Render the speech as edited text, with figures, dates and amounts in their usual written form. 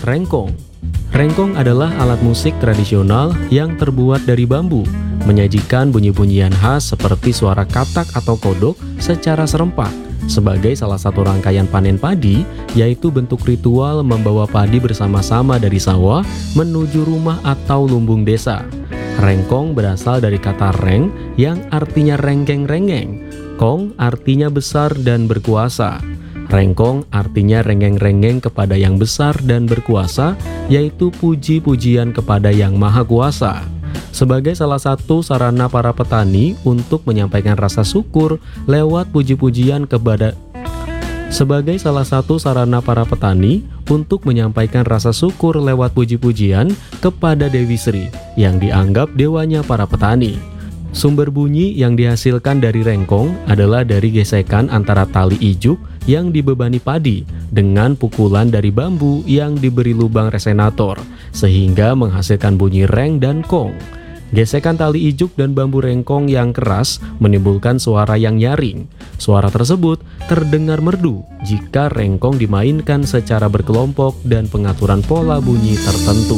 Rengkong. Rengkong adalah alat musik tradisional yang terbuat dari bambu, menyajikan bunyi-bunyian khas seperti suara katak atau kodok secara serempak sebagai salah satu rangkaian panen padi, yaitu bentuk ritual membawa padi bersama-sama dari sawah menuju rumah atau lumbung desa. Rengkong berasal dari kata reng yang artinya rengkeng-rengeng, kong artinya besar dan berkuasa. Rengkong artinya rengeng-rengeng kepada yang besar dan berkuasa, yaitu puji-pujian kepada yang maha kuasa. Sebagai salah satu sarana para petani untuk menyampaikan rasa syukur lewat puji-pujian kepada Dewi Sri yang dianggap dewanya para petani. Sumber bunyi yang dihasilkan dari rengkong adalah dari gesekan antara tali ijuk yang dibebani padi dengan pukulan dari bambu yang diberi lubang resonator sehingga menghasilkan bunyi reng dan kong. Gesekan tali ijuk dan bambu rengkong yang keras menimbulkan suara yang nyaring. Suara tersebut terdengar merdu jika rengkong dimainkan secara berkelompok dan pengaturan pola bunyi tertentu.